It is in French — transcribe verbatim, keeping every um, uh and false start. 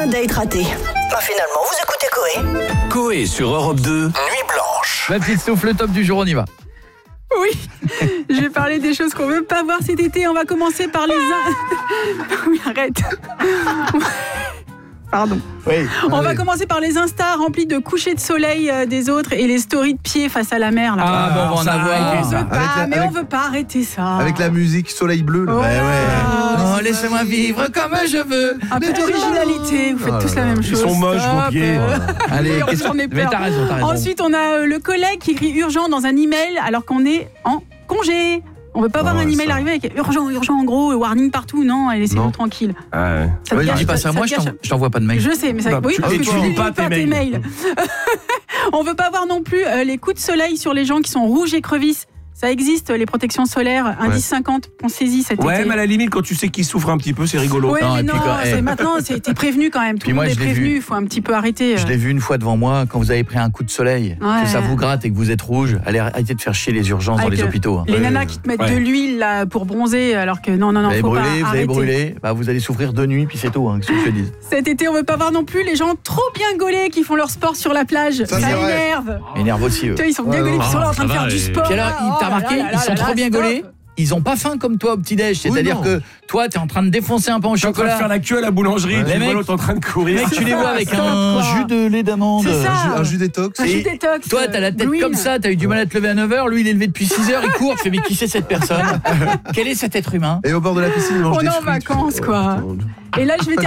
un date raté. Bah finalement, vous écoutez Coé. Coé sur Europe deux, Nuit Blanche. Ma petite souffle, le top du jour, on y va. Oui, je vais parler des choses qu'on veut pas voir cet été. On va commencer par les... In... Oui, arrête. Pardon. Oui. On va commencer par les Insta remplis de couchers de soleil euh, des autres et les stories de pieds face à la mer. Là. Ah, bon, on va en on avoir. veut pas, la- mais avec- on veut pas arrêter ça. Avec la musique Soleil Bleu. Là. Oh, Ouais, ouais. Oh, laissez-moi vivre comme je veux. Un peu d'originalité, vous faites Oh tous là la là. même Ils chose. sont moches, vos Stop. pieds. Euh, Allez, oui, qu'est-ce j'en ai que... Mais peur. t'as raison, t'as raison. Ensuite, on a euh, le collègue qui écrit urgent dans un email alors qu'on est en congé. On veut pas voir Oh, un email ça. arriver avec urgent, urgent en gros, warning partout. Non, laissez-nous Non. tranquille. Ah ouais. Ça te Ouais, gâche- Dis pas ça, moi te je gâche- t'en- je t'envoie pas de mail. Je sais, mais ça. Non, Oui, tu- parce et que tu tu lis lis pas pas tes tes mails. On veut pas voir non plus euh, les coups de soleil sur les gens qui sont rouges et crevisses. Ça existe, les protections solaires. Indice cinquante, pensez-y cet Ouais, été. mais à la limite, quand tu sais qu'ils souffrent un petit peu, c'est rigolo. Ouais, Non, mais et non, puis quand- c'est eh. maintenant, c'est- t'es prévenu quand même. Tout Puis le moi, monde est je l'ai prévenu, vu. il faut un petit peu arrêter. Je l'ai vu une fois devant moi quand vous avez pris un coup de soleil, Ouais. que ça vous gratte et que vous êtes rouge. Allez, arrêtez de faire chier les urgences dans Avec, les euh, hôpitaux. hein. Les Ouais, nanas ouais. qui te mettent Ouais. de l'huile là, pour bronzer, alors que non, non, non, Vous allez faut pas brûler, vous allez arrêter. brûler, bah, vous allez souffrir de nuit, puis c'est tout, hein, qu'est-ce que je te dis. Cet été, on veut pas voir non plus les gens trop bien gaulés qui font leur sport sur la plage. Ça, c'est vrai. énerve. Énerve aussi, eux. Tu vois, ils sont bien Ouais, gaulés, ouais. ils sont là en train de ça faire va, du et- sport. Puis alors, là. il- Oh t'as là remarqué, là là ils sont là trop là, bien stop. gaulés. Ils ont pas faim comme toi au petit-déj. C'est-à-dire non. que toi, t'es en train de défoncer un pain au Je suis en train de chocolat. faire la queue à la boulangerie, Ouais. tu Les vois mecs- l'autre en train de courir. Mec, tu les ça, vois avec stop, un quoi. jus de lait d'amande. C'est ça. Un jus- Un jus détox. Un Et jus détox. Toi, t'as la tête Green. comme ça, t'as eu du mal à te lever à neuf heures. Lui, il est levé depuis six heures, il court. Tu fais, mais qui c'est cette personne? Quel est cet être humain? Et au bord de la piscine, il mange On des est en fruits. vacances, Tu fais, quoi. oh, putain. Et là, je vais